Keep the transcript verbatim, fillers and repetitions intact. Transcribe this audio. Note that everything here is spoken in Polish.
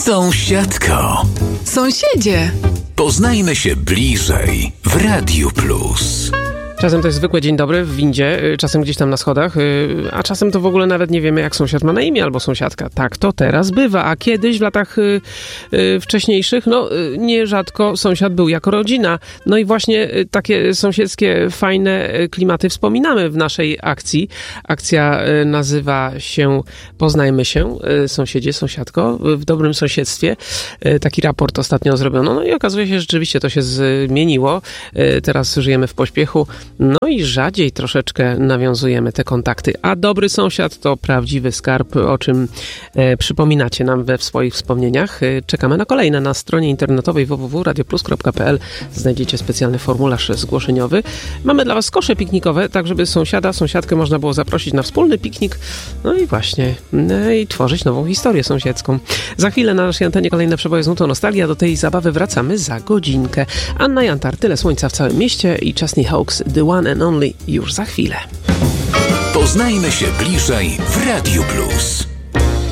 Sąsiadko. Sąsiedzie. Poznajmy się bliżej w Radiu Plus. Czasem to jest zwykły dzień dobry w windzie, czasem gdzieś tam na schodach, a czasem to w ogóle nawet nie wiemy, jak sąsiad ma na imię albo sąsiadka. Tak to teraz bywa, a kiedyś w latach y, y, wcześniejszych, no y, nierzadko sąsiad był jako rodzina. No i właśnie y, takie sąsiedzkie, fajne klimaty wspominamy w naszej akcji. Akcja y, nazywa się Poznajmy się, y, sąsiedzie, sąsiadko, y, w dobrym sąsiedztwie. Y, taki raport ostatnio zrobiono, no i okazuje się, że rzeczywiście to się zmieniło. Y, teraz żyjemy w pośpiechu. No i rzadziej troszeczkę nawiązujemy te kontakty. A dobry sąsiad to prawdziwy skarb, o czym e, przypominacie nam we swoich wspomnieniach. E, czekamy na kolejne. Na stronie internetowej w w w kropka radioplus kropka p l znajdziecie specjalny formularz zgłoszeniowy. Mamy dla was kosze piknikowe, tak żeby sąsiada, sąsiadkę można było zaprosić na wspólny piknik. No i właśnie, no i tworzyć nową historię sąsiedzką. Za chwilę na naszej antenie kolejne przeboje z nutą nostalgia. Do tej zabawy wracamy za godzinkę. Anna Jantar, Tyle słońca w całym mieście i Chesney Hawkes, The One and Only, już za chwilę. Poznajmy się bliżej w Radiu Plus.